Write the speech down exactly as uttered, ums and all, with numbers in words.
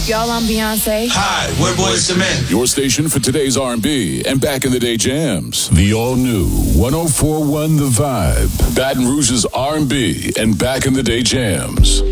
Y'all, I'm Beyonce. Hi, we're Boyz two Men. Your station for today's R and B and back in the day jams. The all-new one oh four point one The Vibe. Baton Rouge's R and B and back in the day jams.